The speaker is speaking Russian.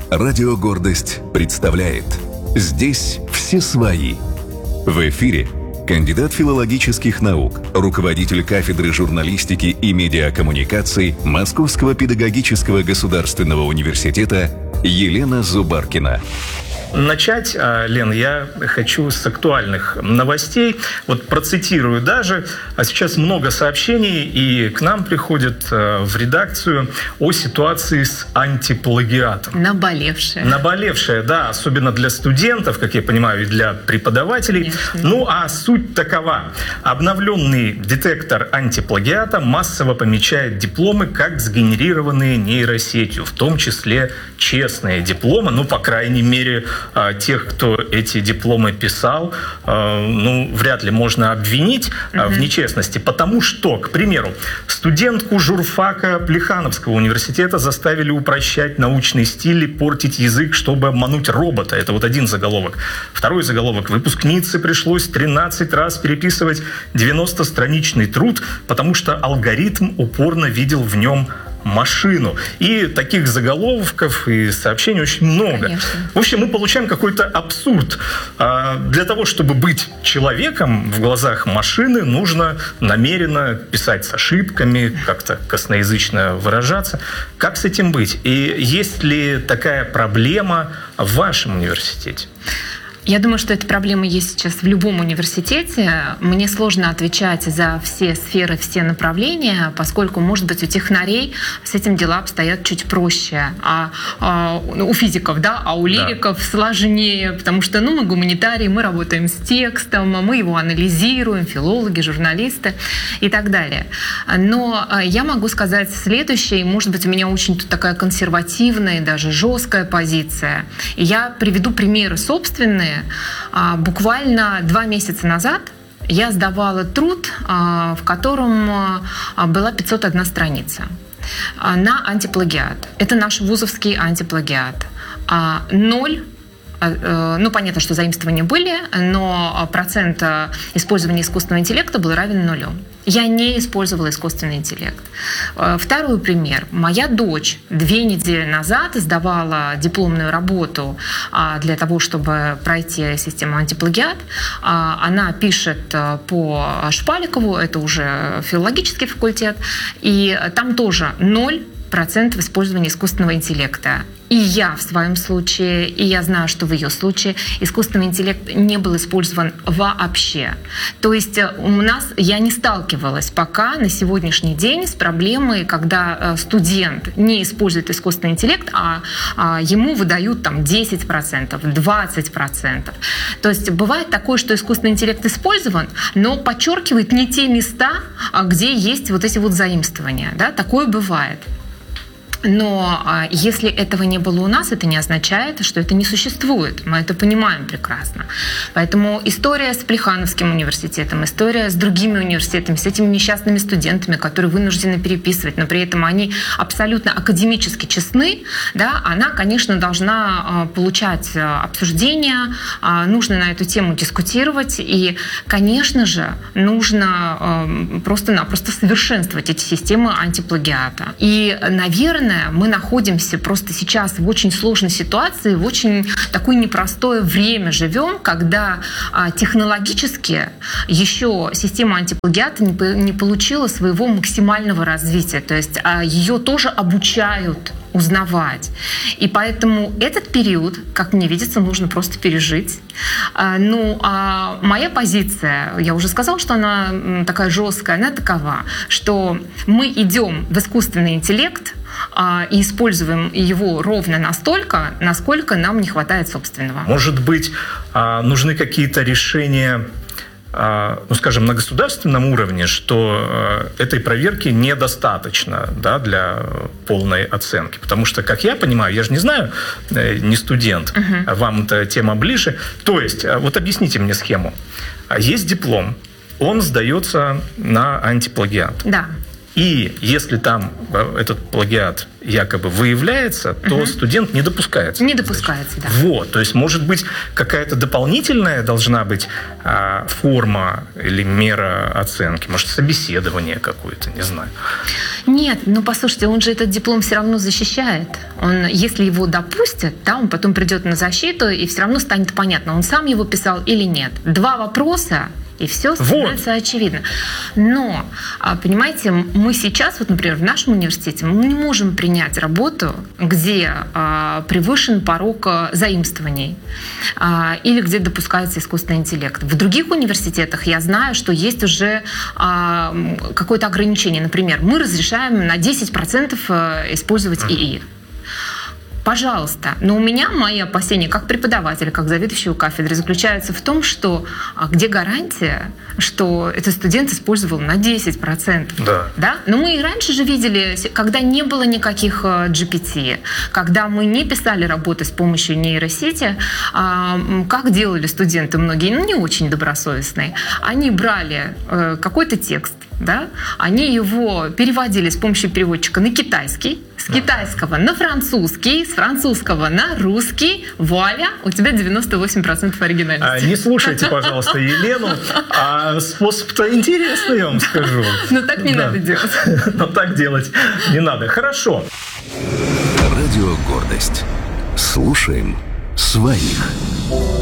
Радио «Гордость» представляет «Здесь все свои». В эфире кандидат филологических наук, руководитель кафедры журналистики и медиакоммуникаций Московского педагогического государственного университета Елена Зубаркина. Начать, Лен, я хочу с актуальных новостей. Вот процитирую даже. А сейчас много сообщений, и к нам приходят в редакцию о ситуации с антиплагиатом. Наболевшая, да, особенно для студентов, как я понимаю, и для преподавателей. Конечно. Ну, а суть такова. Обновленный детектор антиплагиата массово помечает дипломы как сгенерированные нейросетью, в том числе честные дипломы, ну, по крайней мере, тех, кто эти дипломы писал, вряд ли можно обвинить в нечестности, потому что, к примеру, студентку журфака Плехановского университета заставили упрощать научный стиль и портить язык, чтобы обмануть робота. Это вот один заголовок. Второй заголовок. Выпускнице пришлось 13 раз переписывать 90-страничный труд, потому что алгоритм упорно видел в нем машину. И таких заголовков и сообщений очень много. Конечно. В общем, мы получаем какой-то абсурд. Для того, чтобы быть человеком в глазах машины, нужно намеренно писать с ошибками, как-то косноязычно выражаться. Как с этим быть? И есть ли такая проблема в вашем университете? Я думаю, что эта проблема есть сейчас в любом университете. Мне сложно отвечать за все сферы, все направления, поскольку, может быть, у технарей с этим дела обстоят чуть проще. У физиков, да, а у лириков сложнее, потому что, мы гуманитарии, мы работаем с текстом, мы его анализируем, филологи, журналисты и так далее. Но я могу сказать следующее, может быть, у меня очень тут такая консервативная, даже жесткая позиция. И я приведу примеры собственные. Буквально 2 месяца назад я сдавала труд, в котором была 501 страница на антиплагиат. Это наш вузовский антиплагиат. 0. Понятно, что заимствования были, но процент использования искусственного интеллекта был равен 0. Я не использовала искусственный интеллект. Второй пример. Моя дочь 2 недели назад сдавала дипломную работу для того, чтобы пройти систему антиплагиат. Она пишет по Шпаликову, это уже филологический факультет, и там тоже 0% использования искусственного интеллекта. И я в своем случае, и я знаю, что в ее случае искусственный интеллект не был использован вообще. То есть я не сталкивалась пока на сегодняшний день с проблемой, когда студент не использует искусственный интеллект, а ему выдают 10%, 20%. То есть бывает такое, что искусственный интеллект использован, но подчеркивает не те места, где есть вот эти вот заимствования. Да? Такое бывает. Но если этого не было у нас, это не означает, что это не существует. Мы это понимаем прекрасно. Поэтому история с Плехановским университетом, история с другими университетами, с этими несчастными студентами, которые вынуждены переписывать, но при этом они абсолютно академически честны, да, она, конечно, должна получать обсуждения, нужно на эту тему дискутировать, и, конечно же, нужно просто-напросто совершенствовать эти системы антиплагиата. И, наверное, мы находимся просто сейчас в очень сложной ситуации, в очень такое непростое время живем, когда технологически еще система антиплагиата не получила своего максимального развития. То есть ее тоже обучают узнавать. И поэтому этот период, как мне видится, нужно просто пережить. Моя позиция, я уже сказала, что она такая жесткая, она такова, что мы идем в искусственный интеллект и используем его ровно настолько, насколько нам не хватает собственного. Может быть, нужны какие-то решения, скажем, на государственном уровне, что этой проверки недостаточно, да, для полной оценки. Потому что, как я понимаю, я же не знаю, не студент, вам эта тема ближе. То есть, вот объясните мне схему. Есть диплом, он сдается на антиплагиат. Да. И если там этот плагиат якобы выявляется, то студент не допускается. Не допускается, да. Вот, то есть, может быть, какая-то дополнительная должна быть форма или мера оценки, может, собеседование какое-то, не знаю. Нет, ну послушайте, он же этот диплом все равно защищает. Он, если его допустят, да, он потом придет на защиту, и все равно станет понятно, он сам его писал или нет. 2 вопроса, и все становится очевидно. Но, понимаете, мы сейчас, вот, например, в нашем университете, мы не можем принять работу, где превышен порог заимствований или где допускается искусственный интеллект. В других университетах я знаю, что есть уже какое-то ограничение. Например, мы разрешаем на 10% использовать ИИ. Пожалуйста. Но у меня мои опасения как преподавателя, как заведующего кафедры заключаются в том, что где гарантия, что этот студент использовал на 10%. Да? Но мы и раньше же видели, когда не было никаких GPT, когда мы не писали работы с помощью нейросети, как делали студенты многие, не очень добросовестные. Они брали какой-то текст, да? Они его переводили с помощью переводчика на китайский, с китайского на французский, с французского на русский. Вуаля, у тебя 98% оригинальности. Не слушайте, пожалуйста, Елену. Способ-то интересный, я вам скажу. Но так не надо делать. Но так делать не надо. Хорошо. Радио «Гордость». Слушаем своих.